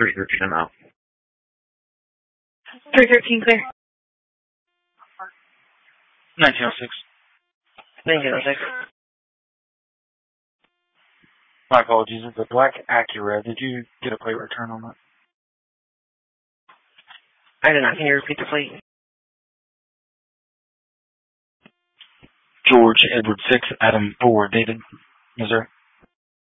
313, I'm out. 313 clear. 1906. 1906. My apologies. It's a black Acura. Did you get a plate return on that? I did not. Can you repeat the plate? George Edward 6, Adam 4, David, Missouri.